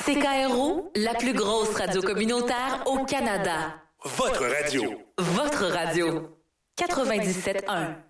CKRO, la plus grosse radio communautaire au Canada. Votre radio. Votre radio. 97.1.